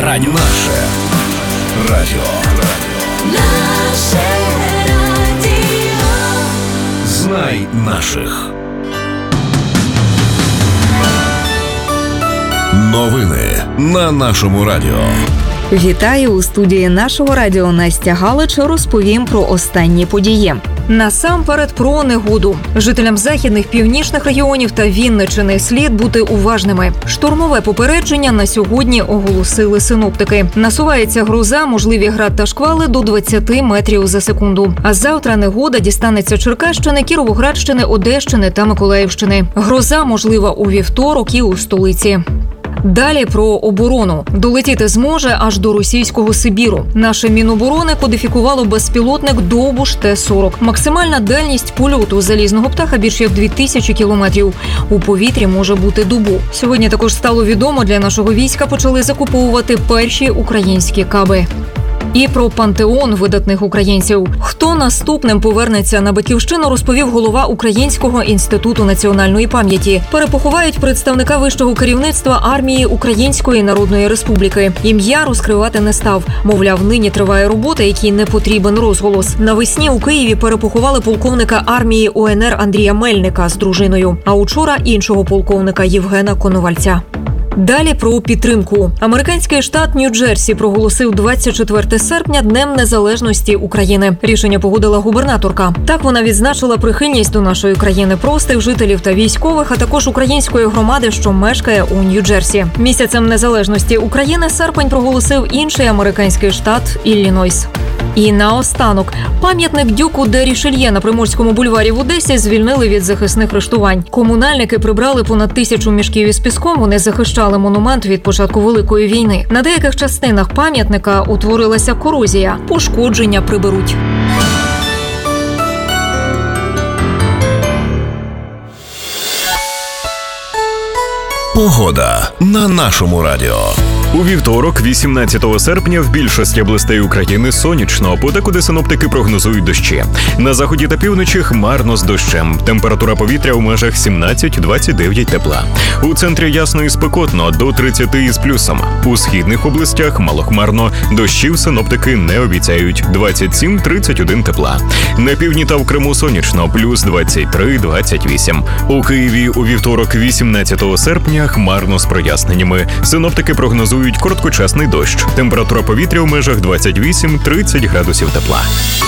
радіо. Наше радіо. Наше радіо. Знай наших. Новини на нашому радіо. Вітаю у студії нашого радіо. Настя Галич. Розповім про останні події. Насамперед про негоду. Жителям західних, північних регіонів та Вінниччини слід бути уважними. Штормове попередження на сьогодні оголосили синоптики. Насувається гроза, можливі град та шквали до 20 метрів за секунду. А завтра негода дістанеться Черкащини, Кіровоградщини, Одещини та Миколаївщини. Гроза можлива у вівторок і у столиці. Далі про оборону. Долетіти зможе аж до російського Сибіру. Наше Міноборони кодифікувало безпілотник Довбуш Т-40. Максимальна дальність польоту залізного птаха більш як 2000 кілометрів. У повітрі може бути добу. Сьогодні також стало відомо, для нашого війська почали закуповувати перші українські каби. І про пантеон видатних українців. Хто наступним повернеться на батьківщину, розповів голова Українського інституту національної пам'яті. Перепоховають представника вищого керівництва армії Української Народної Республіки. Ім'я розкривати не став. Мовляв, нині триває робота, якій не потрібен розголос. Навесні у Києві перепоховали полковника армії УНР Андрія Мельника з дружиною. А учора іншого полковника Євгена Коновальця. Далі про підтримку. Американський штат Нью-Джерсі проголосив 24 серпня Днем Незалежності України. Рішення погодила губернаторка. Так вона відзначила прихильність до нашої країни простих жителів та військових, а також української громади, що мешкає у Нью-Джерсі. Місяцем незалежності України серпень проголосив інший американський штат Іллінойс. І наостанок. Пам'ятник Дюку де Рішельє на Приморському бульварі в Одесі звільнили від захисних арештувань. Комунальники прибрали понад 1000 мішків із піском, вони захищали монумент від початку Великої війни. На деяких частинах пам'ятника утворилася корозія. Пошкодження приберуть. Погода на нашому радіо. У вівторок, 18 серпня, в більшості областей України сонячно, подекуди синоптики прогнозують дощі. На заході та півночі хмарно з дощем. Температура повітря у межах 17-29 тепла. У центрі ясно і спекотно, до 30 із плюсом. У східних областях малохмарно, дощів синоптики не обіцяють, 27-31 тепла. На півдні та в Криму сонячно, плюс 23-28. У Києві у вівторок, 18 серпня, хмарно з проясненнями. Синоптики прогнозують короткочасний дощ. Температура повітря у межах 28-30 градусів тепла.